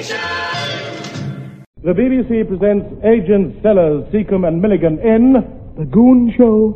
The BBC presents Agents Sellers, Seacombe and Milligan in The Goon Show.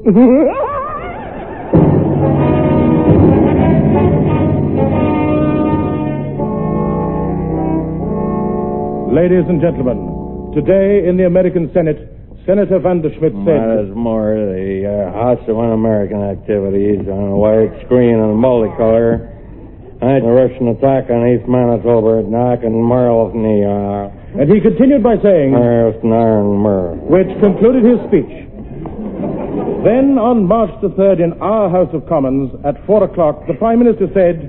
Ladies and gentlemen, today in the American Senate, Senator Vanderschmidt said... There's more of the House of Un-American activities on a white screen and multicolor. The Russian attack on East Manitoba, Knock and Merle, and he continued by saying... which concluded his speech. Then, on March the 3rd, in our House of Commons, at 4 o'clock, the Prime Minister said...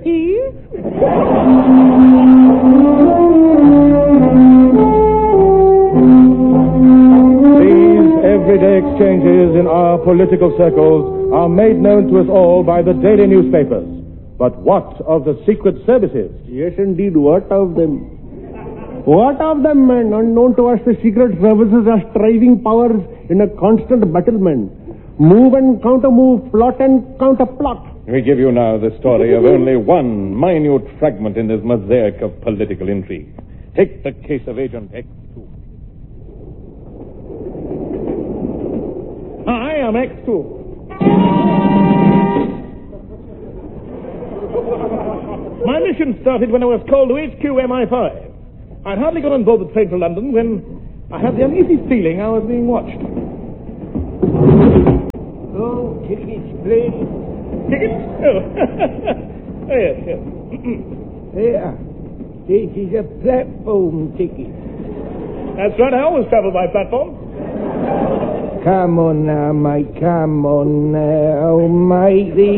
These everyday exchanges in our political circles are made known to us all by the daily newspapers. But what of the secret services? Yes, indeed. What of them? What of them, man? Unknown to us, the secret services are striving powers in a constant battlement. Move and counter-move, plot and counter-plot. We give you now the story of only one minute fragment in this mosaic of political intrigue. Take the case of Agent X2. I am X2. My mission started when I was called to HQ MI5. I'd hardly got on board the train to London when I had the uneasy feeling I was being watched. Oh, tickets, please. Tickets? Oh. Oh, yes, yes. Here. This is a platform ticket. That's right, I always travel by platform. Come on now, mate. Come on now, matey.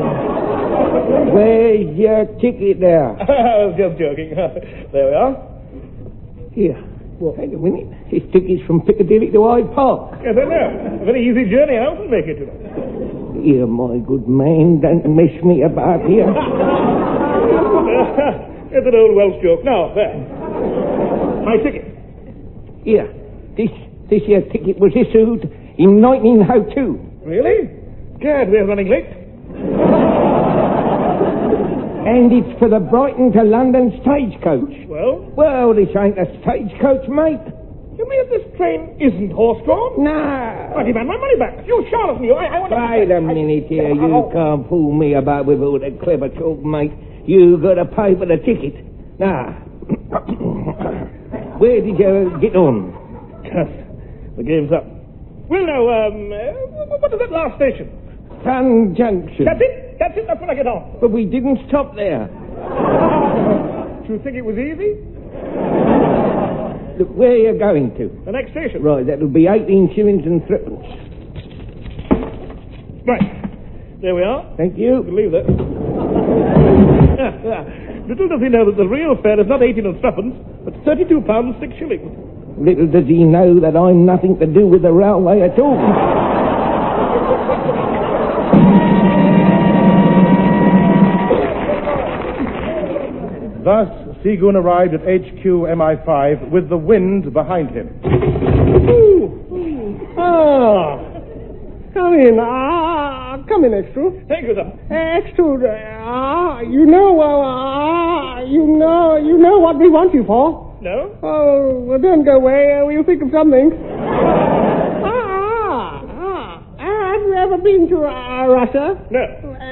Where's your ticket now? I was just joking. There we are. Here. Well, hang a minute. This ticket's from Piccadilly to Hyde Park. Yes, I know. A very easy journey. I often make it to them. Here, my good man. Don't mess me about here. It's an old Welsh joke. Now, there. My ticket. Here. This here ticket was issued in 1902. Really? Gad, we're running late. And it's for the Brighton to London stagecoach. Well? Well, this ain't a stagecoach, mate. You mean this train isn't horse-drawn? Nah. I demand my money back. You charlatan, you. I want to... Wait a minute here. You can't fool me about with all that clever talk, mate. You got to pay for the ticket. Now, where did you get on? The game's up. Well, now, what is that last station? Sun Junction. That's it. That's when I get on. But we didn't stop there. Do you think it was easy? Look, where are you going to? The next station. Right, that'll be 18 shillings and threepence. Right. There we are. Thank you. You can leave that. Little does he know that the real fare is not 18 and threepence, but £32, 6 shillings. Little does he know that I'm nothing to do with the railway at all. Thus, Seagoon arrived at HQ MI5 with the wind behind him. Come in. Come in, X2. Thank you, sir. X2, you know what we want you for. No? Oh, well, don't go away. We'll think of something. Have you ever been to Russia? No.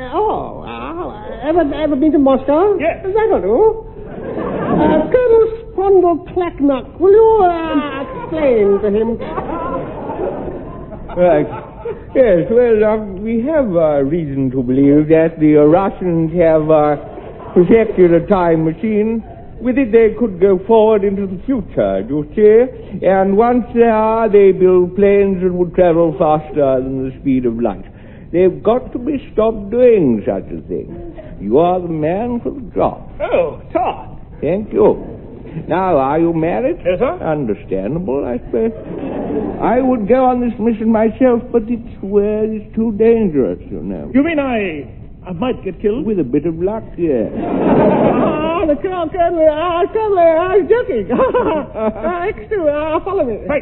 Ever been to Moscow? Yes. That'll do. Colonel Spondle Clacknuck, will you explain to him? Right. Yes, well, we have reason to believe that the Russians have perfected a time machine. With it, they could go forward into the future, do you see? And once there, they build planes that would travel faster than the speed of light. They've got to be stopped doing such a thing. You are the man for the job. Oh, Todd. Thank you. Now, are you married? Yes, sir. Understandable, I suppose. I would go on this mission myself, but it's too dangerous, you know. You mean I might get killed? With a bit of luck, yes. The Colonel, I was joking. X2, follow me. Right.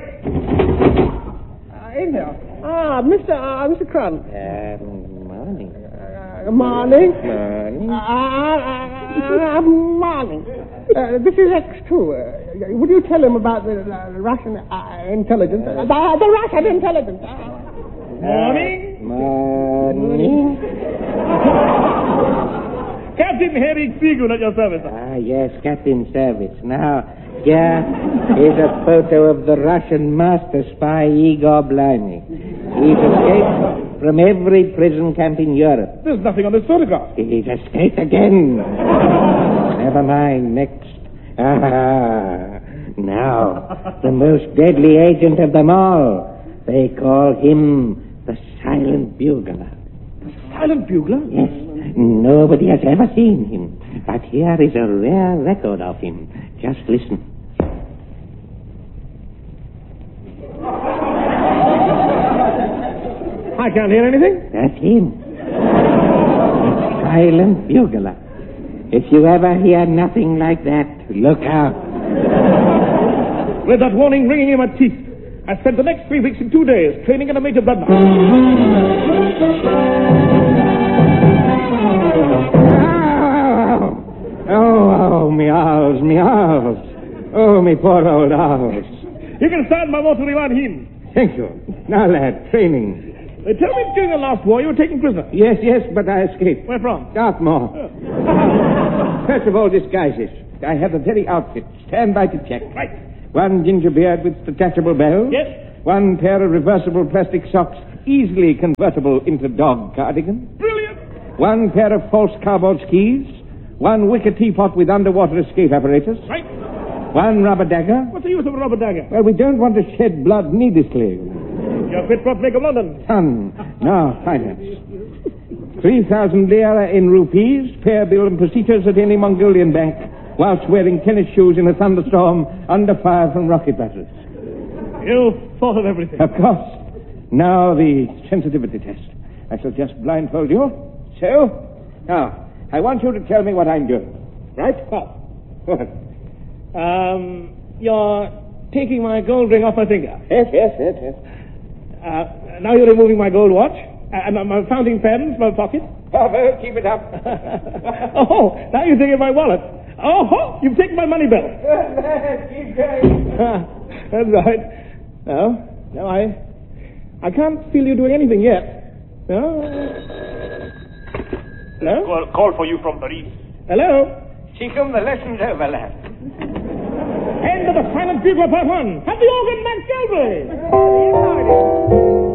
In here. Mr. Crumb. Morning. Morning. Morning. Morning. This is X2. Would you tell him about the Russian intelligence? The Russian intelligence. Morning. Captain Harry Kriegel at your service. Yes, Captain Service. Now, here is a photo of the Russian master spy Igor Blimey. He's escaped from every prison camp in Europe. There's nothing on this photograph. He's escaped again. Never mind, next. Now, the most deadly agent of them all. They call him the Silent Bugler. The Silent Bugler? Yes. Nobody has ever seen him. But here is a rare record of him. Just listen. I can't hear anything. That's him. The Silent Bugler. If you ever hear nothing like that, look out. With that warning ringing in my teeth, I spent the next 3 weeks and 2 days training in a major bloodbath. Oh, me owls. Oh, me poor old owls. You can start my watery one hymn. Thank you. Now, lad, training. They tell me during the last war you were taken prisoner. Yes, but I escaped. Where from? Dartmoor. First of all, disguises. I have the very outfit. Stand by to check. Right. One ginger beard with detachable bell. Yes. One pair of reversible plastic socks, easily convertible into dog cardigan. Brilliant. One pair of false cowboy skis. One wicker teapot with underwater escape apparatus. Right. One rubber dagger. What's the use of a rubber dagger? Well, we don't want to shed blood needlessly. You're fit for Bank of London. Son, now, finance. 3,000 lira in rupees, pair bill and procedures at any Mongolian bank, whilst wearing tennis shoes in a thunderstorm under fire from rocket batteries. You've thought of everything. Of course. Now the sensitivity test. I shall just blindfold you. So, now, I want you to tell me what I'm doing. Right? What? What? You're taking my gold ring off my finger. Yes. Now you're removing my gold watch, and my fountain pen from my pocket. Bravo, keep it up. Oh, now you're taking my wallet. Oh, you've taken my money belt. Keep going. That's right. No, I can't feel you doing anything yet. No. Hello? Call for you from Paris. Hello? Seacombe, the lesson's over, lad. End of the Silent Bugler Part 1. Have the organ, Max Galbraith.